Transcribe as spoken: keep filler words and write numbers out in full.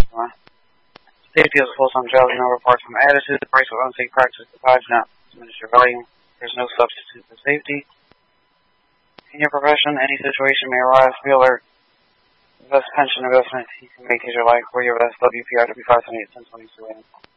customer. Safety is a full-time job. No reports from attitude. The price of unsafe practice applies not diminish your value. There's no substitute for safety. In your profession, any situation may arise. Be alert. The best pension investment you can make is your life. Wear your best W P R W five seventy-eight ten twenty-two.